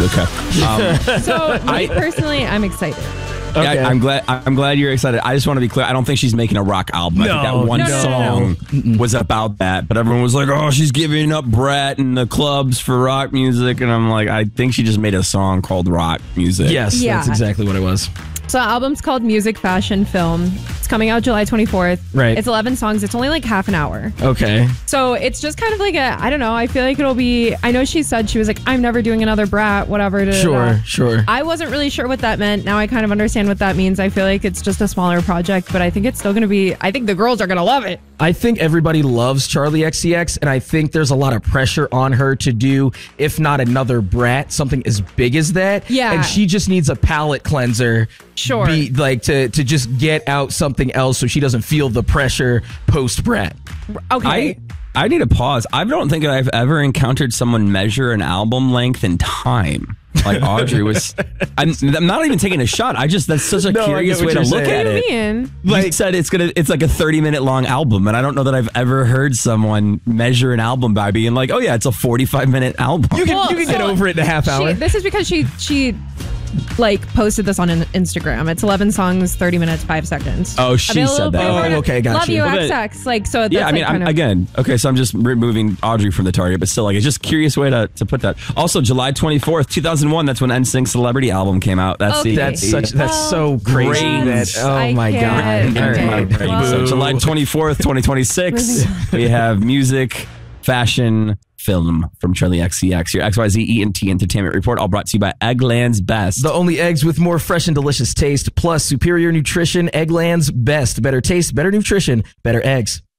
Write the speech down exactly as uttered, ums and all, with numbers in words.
Okay. Um, So me I- personally, I'm excited. Yeah, Okay. I, I'm glad. I'm glad you're excited. I just want to be clear. I don't think she's making a rock album. I think No, that one no, no, song no, was about that, but everyone was like, "Oh, she's giving up Brett and the clubs for rock music," and I'm like, I think she just made a song called rock music. Yes, Yeah. that's exactly what it was. So the album's called Music, Fashion, Film. It's coming out July twenty-fourth. Right. It's eleven songs. It's only like half an hour. Okay. So it's just kind of like a, I don't know. I feel like it'll be, I know she said she was like, I'm never doing another Brat, whatever. da, da, Sure, da. sure. I wasn't really sure what that meant. Now I kind of understand what that means. I feel like it's just a smaller project, but I think it's still going to be, I think the girls are going to love it. I think everybody loves Charlie X C X, and I think there's a lot of pressure on her to do, if not another Brat, something as big as that. Yeah. And she just needs a palate cleanser. Sure. Be, like to to just get out something else so she doesn't feel the pressure post Brat. Okay. I I need a pause. I don't think I've ever encountered someone measure an album length in time. Like Audrey was. I'm, I'm not even taking a shot. I just that's such a No, I get curious what way to you're look saying. at what do it. you mean? Like said, it's gonna. It's like a thirty minute long album, and I don't know that I've ever heard someone measure an album by being like, "Oh yeah, it's a forty-five minute album." You can Well, you can get so over it in a half She, hour. this is because she, she like posted this on in- Instagram. It's eleven songs, thirty minutes, five seconds. Oh, she Available said that. for- Oh, okay, got Love you. you, Well, X then- X. Like, so that's Yeah, I mean, like I'm, kind of, again, okay, so I'm just removing Audrey from the target, but still, like, it's just curious way to, to put that. Also, July twenty-fourth, two thousand one, that's when N Sync Celebrity album came out. That's Okay. the That's such that's so crazy. Great. That, oh I my can't. god! All Okay. right. Right. Well- So July twenty-fourth, twenty twenty-six, we have music, fashion, film from Charlie X C X. Your X Y Z E and T Entertainment Report, all brought to you by Eggland's Best. The only eggs with more fresh and delicious taste, plus superior nutrition. Eggland's Best. Better taste, better nutrition, better eggs.